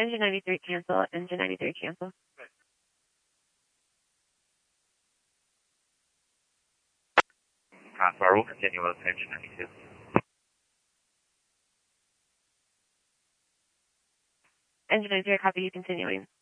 Engine 93 cancel, engine 93 cancel. Contour will continue with engine 92. Engine 93, copy you continuing.